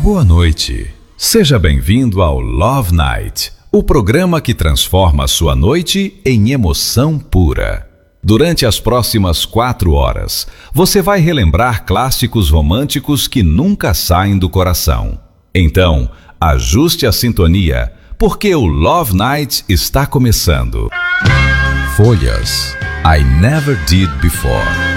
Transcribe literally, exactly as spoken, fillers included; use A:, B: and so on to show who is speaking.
A: Boa noite. Seja bem-vindo ao Love Night, o programa que transforma sua noite em emoção pura. Durante as próximas quatro horas, você vai relembrar clássicos românticos que nunca saem do coração. Então, ajuste a sintonia, porque o Love Night está começando. Folhas, I Never Did Before.